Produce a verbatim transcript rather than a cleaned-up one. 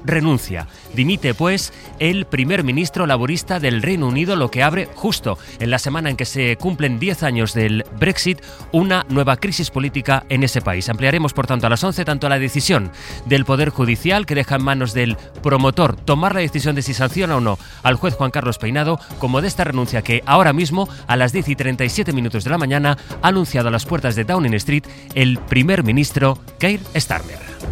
renuncia. Dimite, pues, el primer ministro laborista del Reino Unido, lo que abre, justo en la semana en que se cumplen diez años del Brexit, una nueva crisis política en ese país. Ampliaremos, por tanto, a las once tanto la decisión del Poder Judicial, que deja en manos del promotor tomar la decisión de si sanciona o no al juez Juan Carlos Peinado, como de esta renuncia que ahora mismo, a las diez y treinta y siete minutos de la mañana, ha anunciado a las puertas de Downing Street el primer ministro Keir Starmer.